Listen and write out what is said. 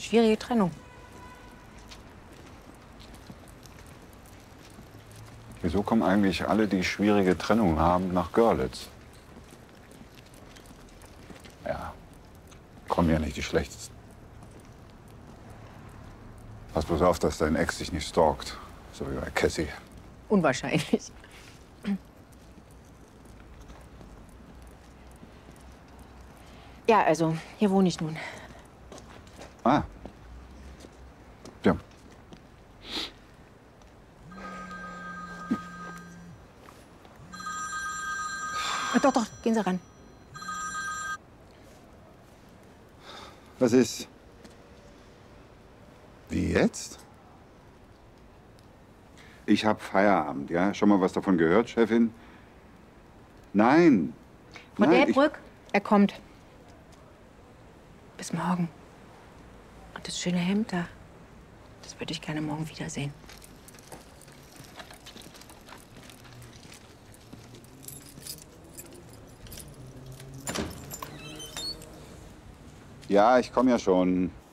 Schwierige Trennung. Wieso kommen eigentlich alle, die schwierige Trennung haben, nach Görlitz? Ja, kommen ja nicht die schlechtesten. Pass bloß auf, dass dein Ex dich nicht stalkt. So wie bei Cassie. Unwahrscheinlich. Ja, also, hier wohne ich nun. Ah. Ja. Doch, doch, gehen Sie ran. Was ist? Wie jetzt? Ich hab Feierabend, ja? Schon mal was davon gehört, Chefin? Nein. Frau Nein, Delbrück, er kommt. Bis morgen. Und das schöne Hemd da, das würde ich gerne morgen wiedersehen. Ja, ich komme ja schon.